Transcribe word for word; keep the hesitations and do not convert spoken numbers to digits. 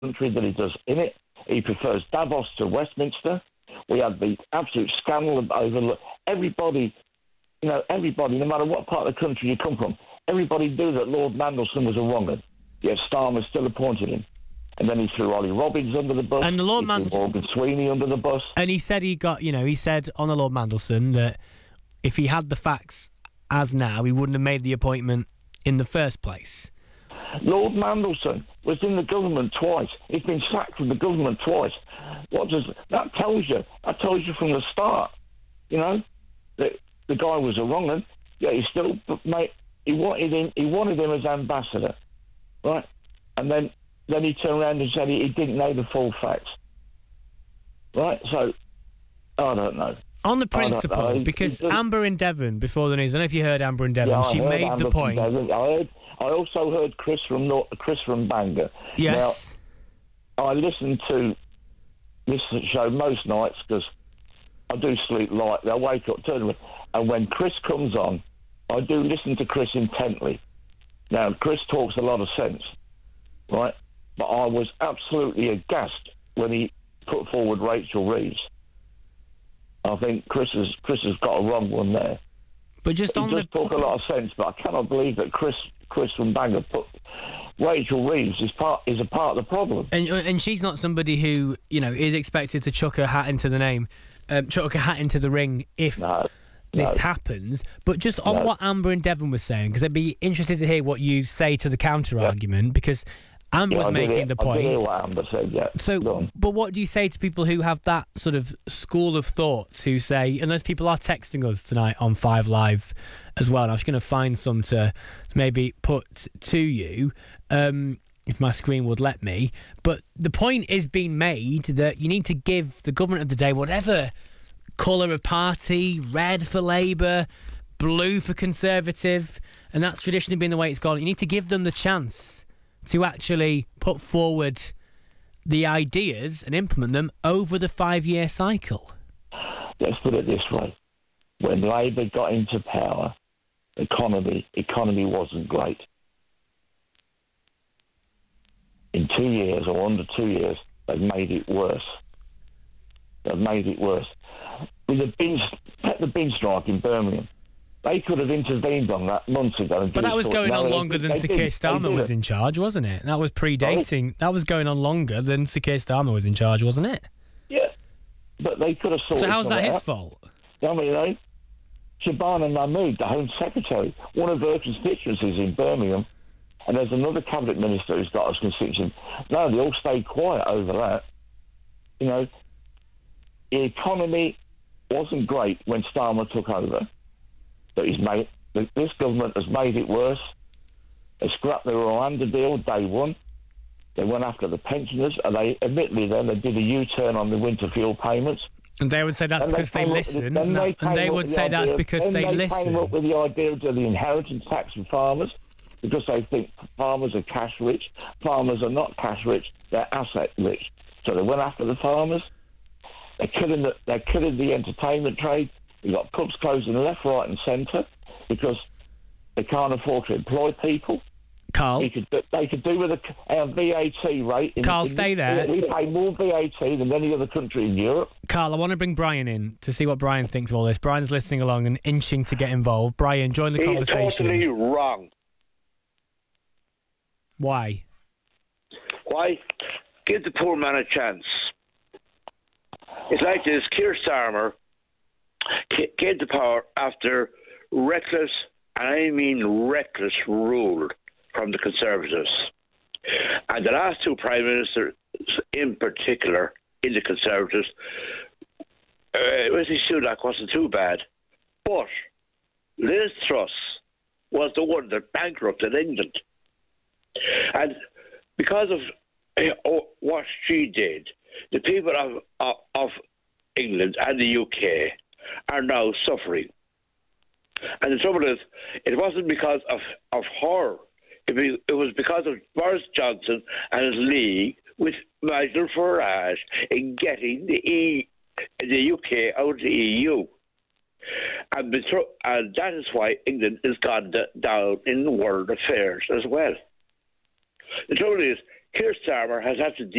country that he does in it. He prefers Davos to Westminster. We had the absolute scandal of over everybody, you know, everybody, no matter what part of the country you come from, everybody knew that Lord Mandelson was a wrong'un. Yet Starmer still appointed him. And then he threw Ollie Robbins under the bus. And the Lord he threw Mandelson... Morgan Sweeney under the bus. And he said he got, you know, he said on the Lord Mandelson that if he had the facts as now, he wouldn't have made the appointment in the first place. Lord Mandelson was in the government twice. He's been sacked from the government twice. What does that tells you? That tells you from the start, you know, that the guy was a wrong'un. Yeah, he still, mate, he wanted him. He wanted him as ambassador, right? And then, then he turned around and said he, he didn't know the full facts, right? So, I don't know. On the principle, because just, Amber in Devon, before the news, I don't know if you heard Amber in Devon, yeah, she made Amber the point. I heard. I also heard Chris from North, Chris from Bangor. Yes. Now, I listen to this show most nights because I do sleep light. I wake up, turn around, and when Chris comes on, I do listen to Chris intently. Now, Chris talks a lot of sense, right? But I was absolutely aghast when he put forward Rachel Reeves. I think Chris has Chris has got a wrong one there. But just he on does the... talk a lot of sense, but I cannot believe that Chris Chris from Bangor put Rachel Reeves is part is a part of the problem. And and she's not somebody who, you know, is expected to chuck her hat into the name, um, chuck her hat into the ring if no, this no. happens. But just on no. what Amber and Devon was saying, because I'd be interested to hear what you say to the counter argument, yep. because Amber yeah, was making hear, the point. I did hear what Amber said, yeah. So, but what do you say to people who have that sort of school of thought, who say, and those people are texting us tonight on Five Live as well, and I'm just going to find some to maybe put to you, um, if my screen would let me. But the point is being made that you need to give the government of the day whatever colour of party, red for Labour, blue for Conservative, and that's traditionally been the way it's gone. You need to give them the chance to actually put forward the ideas and implement them over the five-year cycle. Let's put it this way. When Labour got into power, economy economy wasn't great. In two years, or under two years, they've made it worse. They've made it worse. With the bin, the bin strike in Birmingham, they could have intervened on that months ago. And but that was thought, going no, on they, longer they, than Sir Keir Starmer was in charge, wasn't it? That was predating. Sorry? That was going on longer than Sir Keir Starmer was in charge, wasn't it? Yeah, but they could have sorted. So how's that his out. fault? I mean, they, Shabana Mahmood, the Home Secretary, one of her constituencies in Birmingham, and there's another cabinet minister who's got a constituency. No, they all stayed quiet over that. You know, the economy wasn't great when Starmer took over, but he's made this government has made it worse. They scrapped the Rwanda deal day one. They went after the pensioners, and they admittedly then they did a U-turn on the winter fuel payments. And they would say that's and because they, they listen, and they, they, and they would say idea, that's because they, they listen. They came up with the idea of the inheritance tax for farmers because they think farmers are cash rich. Farmers are not cash rich; they're asset rich. So they went after the farmers. They're killing the they're killing the entertainment trade. You've got pubs closing left, right, and centre because they can't afford to employ people. Carl, they could, they could do with a, a V A T rate. In, Carl, in, stay there. We pay more V A T than any other country in Europe. Carl, I want to bring Brian in to see what Brian thinks of all this. Brian's listening along and inching to get involved. Brian, join the He's conversation. Totally wrong. Why? Why? Give the poor man a chance. It's like this. Keir Starmer came to power after reckless, and I mean reckless, rule from the Conservatives. And the last two Prime Ministers, in particular, in the Conservatives, uh, Rishi Sunak wasn't too bad. But Liz Truss was the one that bankrupted England. And because of uh, what she did, the people of, of, of England and the U K are now suffering. And the trouble is, it wasn't because of, of her. It, be, it was because of Boris Johnson and his league with Nigel Farage in getting the, e, the U K out of the E U. And, the, and that is why England has gone d- down in world affairs as well. The trouble is, Keir Starmer has had to